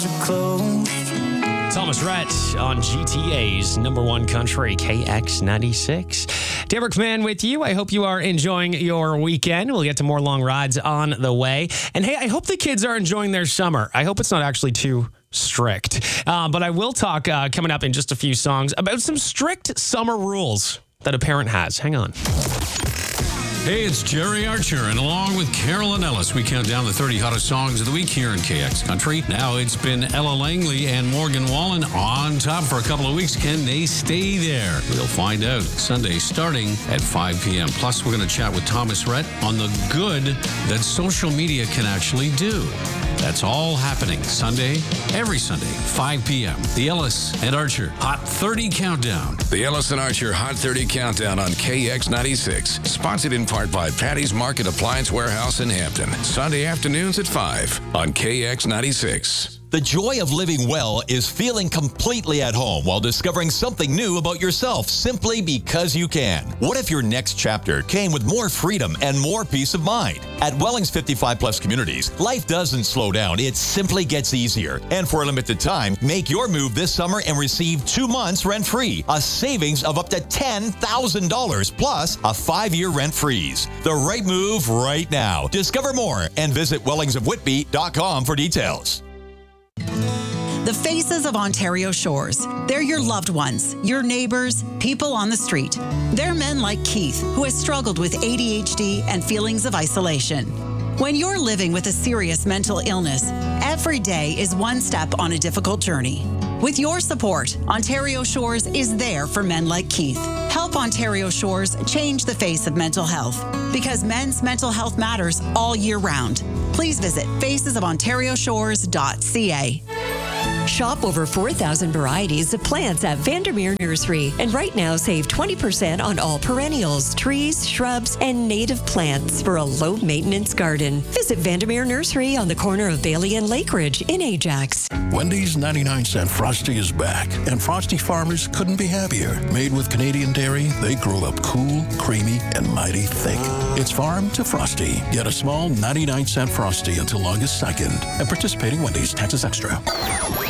Thomas Rhett on GTA's number one country, KX96. Derek Man with you. I hope you are enjoying your weekend. We'll get to more long rides on the way. And hey, I hope the kids are enjoying their summer. I hope it's not actually too strict. But I will talk coming up in just a few songs about some strict summer rules that a parent has. Hang on. Hey, it's Jerry Archer, and along with Carolyn Ellis, we count down the 30 hottest songs of the week here in KX Country. Now it's been Ella Langley and Morgan Wallen on top for a couple of weeks. Can they stay there? We'll find out Sunday starting at 5 p.m. Plus, we're going to chat with Thomas Rhett on the good that social media can actually do. That's all happening Sunday, every Sunday, 5 p.m. The Ellis and Archer Hot 30 Countdown. The Ellis and Archer Hot 30 Countdown on KX96. Sponsored in part by Patty's Market Appliance Warehouse in Hampton. Sunday afternoons at 5 on KX96. The joy of living well is feeling completely at home while discovering something new about yourself simply because you can. What if your next chapter came with more freedom and more peace of mind? At Welling's 55 Plus Communities, life doesn't slow down, it simply gets easier. And for a limited time, make your move this summer and receive 2 months rent-free, a savings of up to $10,000 plus a 5-year rent freeze. The right move right now. Discover more and visit wellingsofwhitby.com for details. The faces of Ontario Shores. They're your loved ones, your neighbors, people on the street. They're men like Keith, who has struggled with ADHD and feelings of isolation. When you're living with a serious mental illness, every day is one step on a difficult journey. With your support, Ontario Shores is there for men like Keith. Help Ontario Shores change the face of mental health, because men's mental health matters all year round. Please visit facesofOntarioShores.ca. Shop over 4,000 varieties of plants at Vandermeer Nursery. And right now, save 20% on all perennials, trees, shrubs, and native plants for a low-maintenance garden. Visit Vandermeer Nursery on the corner of Bailey and Lake Ridge in Ajax. Wendy's 99-cent Frosty is back, and Frosty farmers couldn't be happier. Made with Canadian dairy, they grow up cool, creamy, and mighty thick. It's farm to Frosty. Get a small 99-cent Frosty until August 2nd. And participating Wendy's, taxes extra.